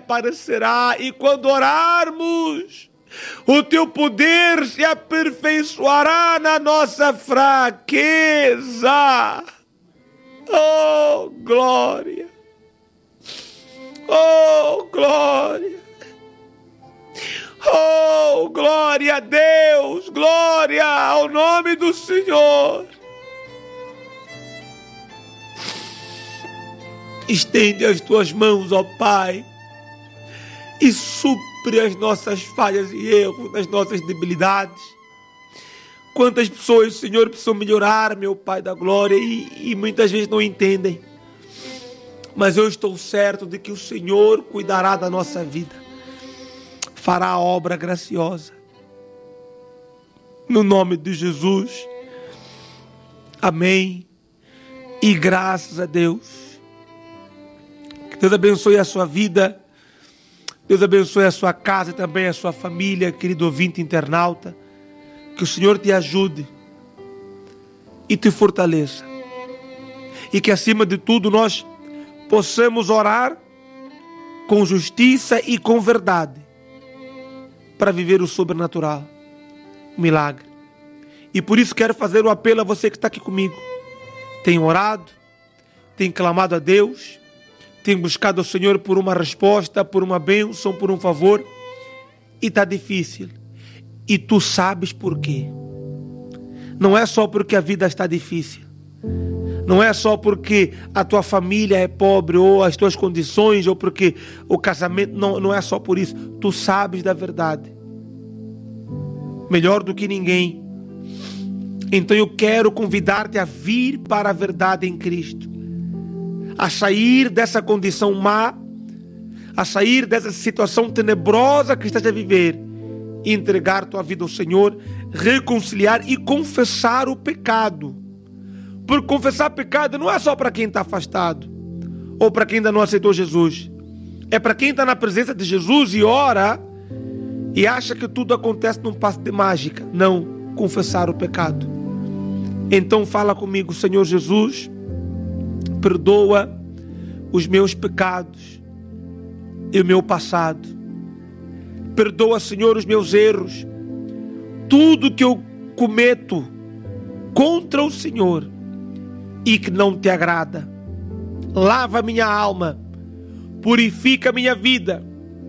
aparecerá. E quando orarmos, o teu poder se aperfeiçoará na nossa fraqueza. Oh, glória! Oh, glória! Oh, glória a Deus! Glória ao nome do Senhor! Estende as tuas mãos, ó Pai, e supre as nossas falhas e erros, as nossas debilidades. Quantas pessoas, Senhor, precisam melhorar, meu Pai da glória, e muitas vezes não entendem. Mas eu estou certo de que o Senhor cuidará da nossa vida, fará a obra graciosa. No nome de Jesus, amém, e graças a Deus. Que Deus abençoe a sua vida, Deus abençoe a sua casa e também a sua família, querido ouvinte internauta. Que o Senhor te ajude e te fortaleça. E que acima de tudo nós possamos orar com justiça e com verdade para viver o sobrenatural, o milagre. E por isso quero fazer um apelo a você que está aqui comigo. Tem orado, tem clamado a Deus, tem buscado ao Senhor por uma resposta, por uma bênção, por um favor, e está difícil. E tu sabes por quê. Não é só porque a vida está difícil. Não é só porque a tua família é pobre, ou as tuas condições, ou porque o casamento... Não é só por isso. Tu sabes da verdade. Melhor do que ninguém. Então eu quero convidar-te a vir para a verdade em Cristo. A sair dessa condição má, a sair dessa situação tenebrosa que estás a viver, e entregar tua vida ao Senhor, reconciliar e confessar o pecado. Porque confessar pecado não é só para quem está afastado, ou para quem ainda não aceitou Jesus. É para quem está na presença de Jesus e ora, e acha que tudo acontece num passe de mágica. Não, confessar o pecado. Então fala comigo: Senhor Jesus, perdoa os meus pecados e o meu passado. Perdoa, Senhor, os meus erros. Tudo que eu cometo contra o Senhor e que não te agrada. Lava minha alma, purifica minha vida,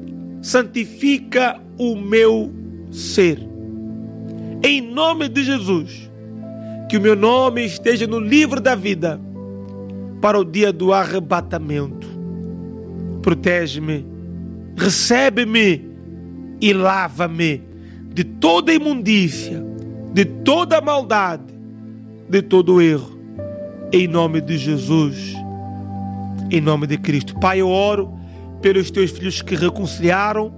santifica o meu ser. Em nome de Jesus, que o meu nome esteja no livro da vida para o dia do arrebatamento. Protege-me, recebe-me e lava-me de toda imundícia, de toda maldade, de todo erro. Em nome de Jesus, em nome de Cristo. Pai, eu oro pelos teus filhos que reconciliaram,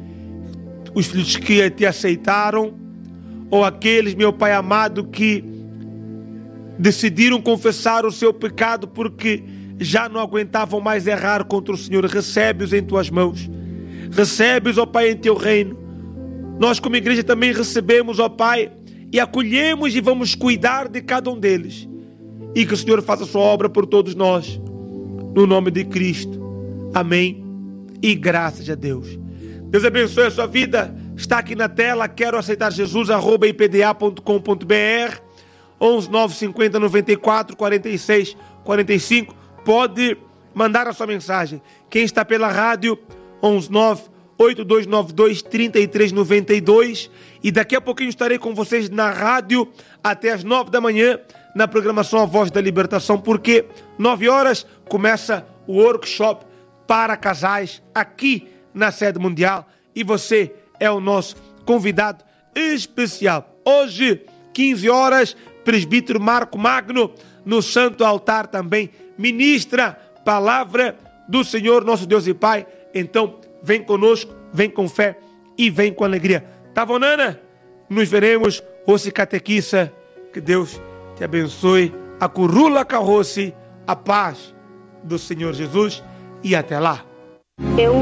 os filhos que te aceitaram, ou aqueles, meu Pai amado, que decidiram confessar o seu pecado porque já não aguentavam mais errar contra o Senhor. Recebe-os em tuas mãos. Recebe-os, ó Pai, em teu reino. Nós como igreja também recebemos, ó Pai, e acolhemos e vamos cuidar de cada um deles. E que o Senhor faça a sua obra por todos nós. No nome de Cristo. Amém. E graças a Deus. Deus abençoe a sua vida. Está aqui na tela. Quero aceitar Jesus, @ipda.com.br 11 950 94 46 45. Pode mandar a sua mensagem. Quem está pela rádio, 11 9 8292 3392. E daqui a pouquinho estarei com vocês na rádio até as 9 da manhã na programação A Voz da Libertação, porque 9 horas começa o workshop para casais aqui na sede mundial e você é o nosso convidado especial. Hoje, 15 horas, presbítero Marco Magno no Santo Altar também ministra palavra do Senhor nosso Deus e Pai. Então vem conosco, vem com fé e vem com alegria. Tavonana, nos veremos. Rossi Catequissa, que Deus te abençoe. A curula carroce, a paz do Senhor Jesus e até lá. Eu